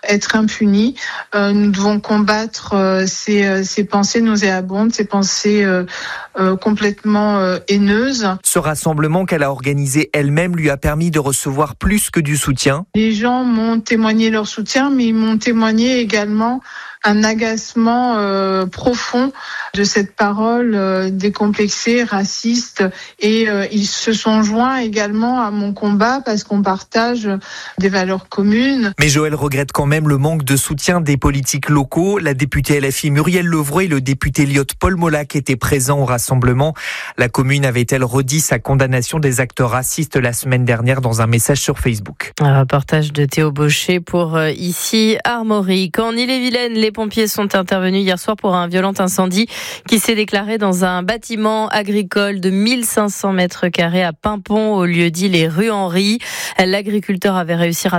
être impunis. Nous devons combattre ces pensées nauséabondes, ces pensées complètement haineuses. Ce rassemblement qu'elle a organisé elle-même lui a permis de recevoir plus que du soutien. Les gens m'ont témoigné leur soutien, mais ils m'ont témoigné également un agacement profond de cette parole décomplexée, raciste, et ils se sont joints également à mon combat parce qu'on partage des valeurs communes. Mais Joël regrette quand même le manque de soutien des politiques locaux. La députée LFI Muriel Levroy et le député Lyot Paul Molac étaient présents au rassemblement. La commune avait-elle redit sa condamnation des actes racistes la semaine dernière dans un message sur Facebook. Un reportage de Théo Baucher pour ici Armorique. En Ille-et-Vilaine, les pompiers sont intervenus hier soir pour un violent incendie qui s'est déclaré dans un bâtiment agricole de 1500 mètres carrés à Pimpon, au lieu-dit les rues Henri. L'agriculteur avait réussi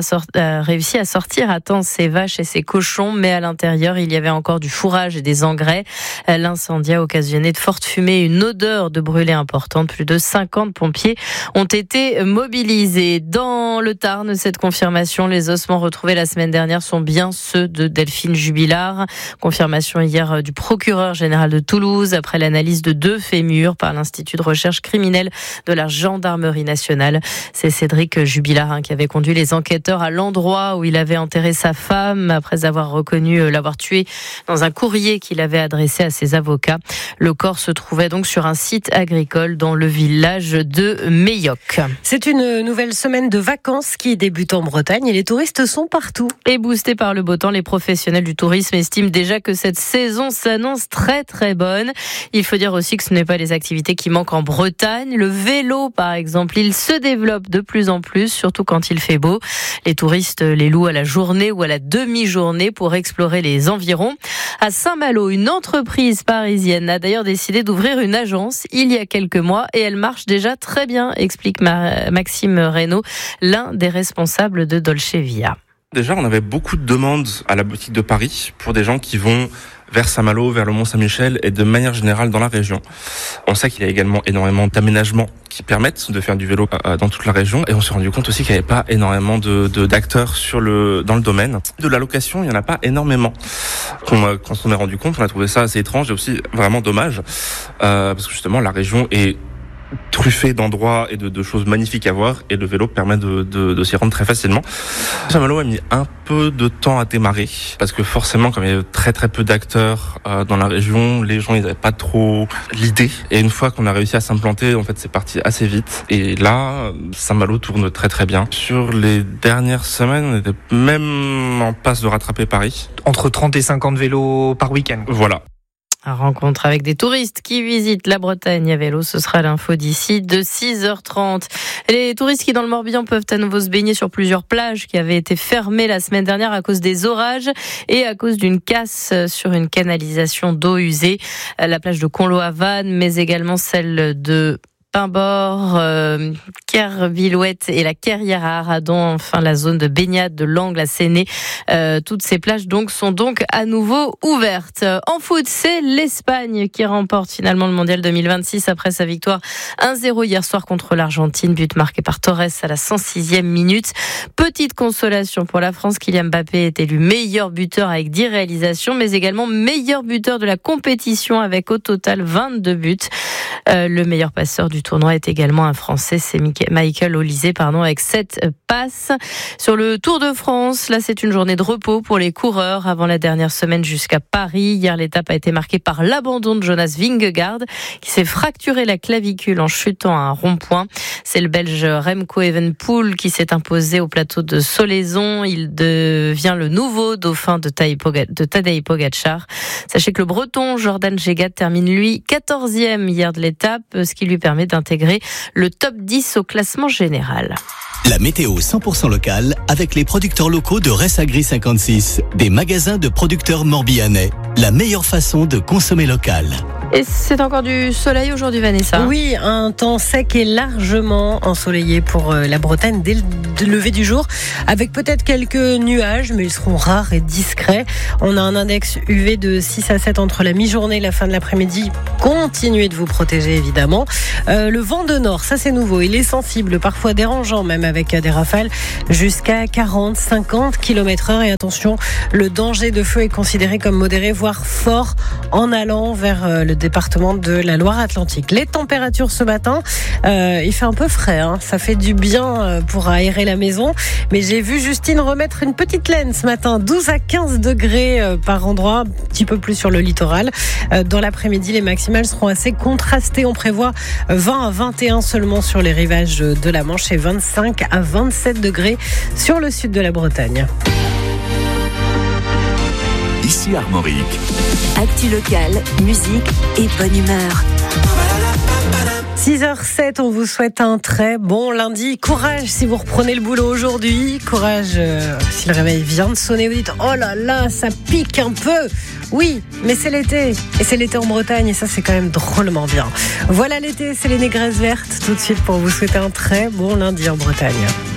à sortir à temps ses vaches et ses cochons, mais à l'intérieur, il y avait encore du fourrage et des engrais. L'incendie a occasionné de fortes fumées et une odeur de brûlé importante. Plus de 50 pompiers ont été mobilisés. Dans le Tarn, cette confirmation, les ossements retrouvés la semaine dernière sont bien ceux de Delphine Jubilard. Confirmation hier du procureur général de Toulouse après l'analyse de 2 fémurs par l'Institut de recherche criminelle de la Gendarmerie nationale. C'est Cédric Jubilard qui avait conduit les enquêteurs à l'endroit où il avait enterré sa femme après avoir reconnu l'avoir tuée dans un courrier qu'il avait adressé à ses avocats. Le corps se trouvait donc sur un site agricole dans le village de Meilloc. C'est une nouvelle semaine de vacances qui débute en Bretagne et les touristes sont partout. Et boostés par le beau temps, les professionnels du tourisme estiment déjà que cette saison s'annonce très très bonne. Il faut dire aussi que ce n'est pas les activités qui manquent en Bretagne. Le vélo par exemple, il se développe de plus en plus, surtout quand il fait beau. Les touristes les louent à la journée ou à la demi-journée pour explorer les environs. À Saint-Malo, une entreprise parisienne a d'ailleurs décidé d'ouvrir une agence il y a quelques mois et elle marche déjà très bien, explique Maxime Reynaud, l'un des responsables de Dolce Via. Déjà, on avait beaucoup de demandes à la boutique de Paris pour des gens qui vont vers Saint-Malo, vers le Mont-Saint-Michel et de manière générale dans la région. On sait qu'il y a également énormément d'aménagements qui permettent de faire du vélo dans toute la région et on s'est rendu compte aussi qu'il n'y avait pas énormément d'acteurs dans le domaine. De la location, il n'y en a pas énormément. Quand on s'en est rendu compte, on a trouvé ça assez étrange et aussi vraiment dommage parce que justement la région est truffé d'endroits et de choses magnifiques à voir et le vélo permet de s'y rendre très facilement. Saint-Malo a mis un peu de temps à démarrer parce que forcément comme il y avait très très peu d'acteurs dans la région, les gens ils n'avaient pas trop l'idée et une fois qu'on a réussi à s'implanter, en fait c'est parti assez vite et là Saint-Malo tourne très très bien. Sur les dernières semaines, on était même en passe de rattraper Paris. Entre 30 et 50 vélos par week-end. Voilà. À rencontre avec des touristes qui visitent la Bretagne à vélo, ce sera l'info d'ici de 6h30. Les touristes qui dans le Morbihan peuvent à nouveau se baigner sur plusieurs plages qui avaient été fermées la semaine dernière à cause des orages et à cause d'une casse sur une canalisation d'eau usée. La plage de Conlo à Vannes, mais également celle de Pimbord, Kervillouette et la Carrière à Arradon, enfin la zone de baignade de l'Angle à Séné. Toutes ces plages sont donc à nouveau ouvertes. En foot, c'est l'Espagne qui remporte finalement le Mondial 2026 après sa victoire 1-0 hier soir contre l'Argentine, but marqué par Torres à la 106e minute. Petite consolation pour la France, Kylian Mbappé est élu meilleur buteur avec 10 réalisations, mais également meilleur buteur de la compétition avec au total 22 buts. Le meilleur passeur du tournoi est également un Français, c'est Michael Olise, avec 7 passes. Sur le Tour de France, là c'est une journée de repos pour les coureurs avant la dernière semaine jusqu'à Paris. Hier, l'étape a été marquée par l'abandon de Jonas Vingegaard qui s'est fracturé la clavicule en chutant à un rond-point. C'est le Belge Remco Evenepoel qui s'est imposé au plateau de Solaizon. Il devient le nouveau dauphin de Tadej Pogačar. Sachez que le Breton Jordan Gégat termine lui 14e hier de l'étape, ce qui lui permet d'intégrer le top 10 au classement général. La météo 100% locale avec les producteurs locaux de Ressagri 56, des magasins de producteurs morbihanais. la meilleure façon de consommer local. Et c'est encore du soleil aujourd'hui, Vanessa. Oui, un temps sec et largement ensoleillé pour la Bretagne dès le lever du jour, avec peut-être quelques nuages, mais ils seront rares et discrets. On a un index UV de 6 à 7 entre la mi-journée et la fin de l'après-midi. Continuez de vous protéger, évidemment. Le vent de nord, ça c'est nouveau. Il est sensible, parfois dérangeant, même avec des rafales jusqu'à 40-50 km/h. Et attention, le danger de feu est considéré comme modéré, voire fort, en allant vers le département de la Loire-Atlantique. Les températures ce matin, il fait un peu frais, hein. Ça fait du bien pour aérer la maison, mais j'ai vu Justine remettre une petite laine ce matin, 12 à 15 degrés par endroit, un petit peu plus sur le littoral. Dans l'après-midi, les maximales seront assez contrastées. On prévoit 20 à 21 seulement sur les rivages de la Manche et 25 à 27 degrés sur le sud de la Bretagne. Ici Armorique. Actu locale, musique et bonne humeur. 6h07, on vous souhaite un très bon lundi. Courage si vous reprenez le boulot aujourd'hui. Courage si le réveil vient de sonner. Vous dites, oh là là, ça pique un peu. Oui, mais c'est l'été. Et c'est l'été en Bretagne et ça, c'est quand même drôlement bien. Voilà l'été, c'est les négresses vertes. Tout de suite pour vous souhaiter un très bon lundi en Bretagne.